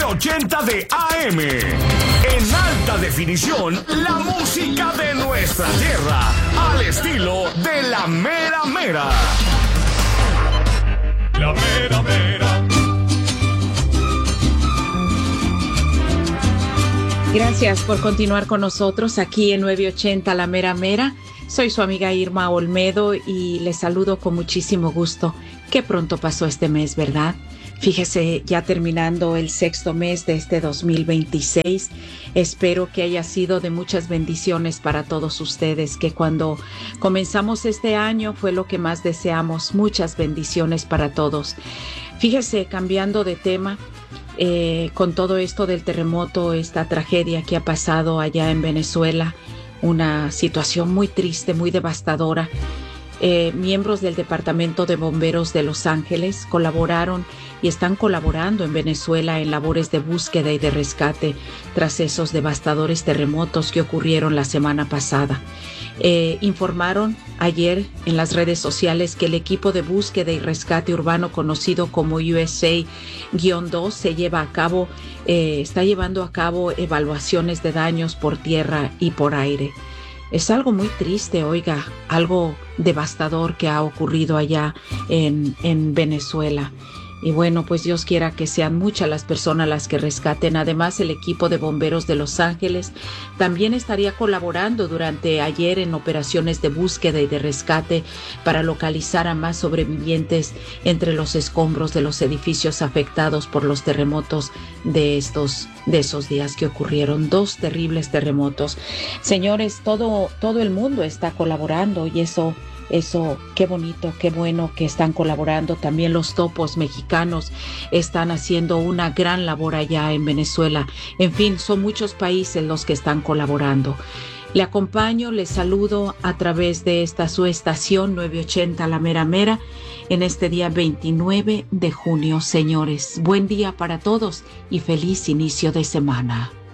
980 de AM. En alta definición, la música de nuestra tierra, al estilo de la mera mera. La mera mera. Gracias por continuar con nosotros aquí en 980 La Mera Mera. Soy su amiga Irma Olmedo y les saludo con muchísimo gusto. Qué pronto pasó este mes, ¿verdad? Fíjese, ya terminando el sexto mes de este 2026, espero que haya sido de muchas bendiciones para todos ustedes, que cuando comenzamos este año fue lo que más deseamos, muchas bendiciones para todos. Fíjese, cambiando de tema, con todo esto del terremoto, esta tragedia que ha pasado allá en Venezuela, una situación muy triste, muy devastadora. Miembros del Departamento de Bomberos de Los Ángeles colaboraron y están colaborando en Venezuela en labores de búsqueda y de rescate tras esos devastadores terremotos que ocurrieron la semana pasada. Informaron ayer en las redes sociales que el equipo de búsqueda y rescate urbano conocido como USA-2 está llevando a cabo evaluaciones de daños por tierra y por aire. Es algo muy triste, oiga, algo devastador que ha ocurrido allá en Venezuela. Y bueno, pues Dios quiera que sean muchas las personas las que rescaten. Además, el equipo de bomberos de Los Ángeles también estaría colaborando durante ayer en operaciones de búsqueda y de rescate para localizar a más sobrevivientes entre los escombros de los edificios afectados por los terremotos de esos días que ocurrieron. 2 terribles terremotos. Señores, todo el mundo está colaborando y eso, qué bonito, qué bueno que están colaborando. También los topos mexicanos están haciendo una gran labor allá en Venezuela. En fin, son muchos países los que están colaborando. Le acompaño, le saludo a través de esta su estación 980 La Mera Mera en este día 29 de junio. Señores, buen día para todos y feliz inicio de semana.